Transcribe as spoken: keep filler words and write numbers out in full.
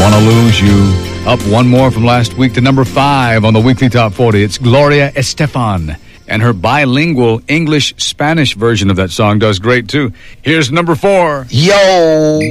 Wanna Lose You. Up one more from last week to number five on the weekly top forty. It's Gloria Estefan. And her bilingual English-Spanish version of that song does great, too. Here's number four. Yo!